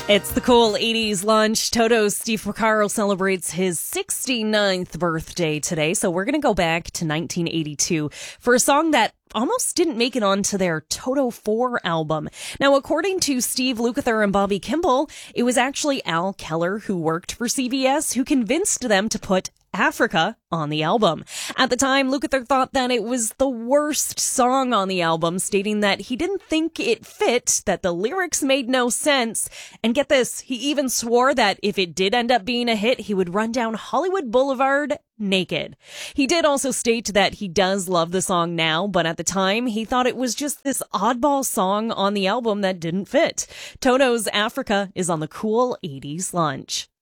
It's the cool 80s lunch. Toto's Steve Porcaro celebrates his 69th birthday today, so we're going to go back to 1982 for a song that almost didn't make it onto their Toto 4 album. Now, according to Steve Lukather and Bobby Kimball, it was actually Al Keller, who worked for CBS, who convinced them to put Africa on the album. At the time, Lukather thought that it was the worst song on the album, stating that he didn't think it fit, that the lyrics made no sense, and get this, he even swore that if it did end up being a hit, he would run down Hollywood Boulevard naked. He did also state that he does love the song now, but at the time, he thought it was just this oddball song on the album that didn't fit. Toto's Africa is on the cool 80s lunch.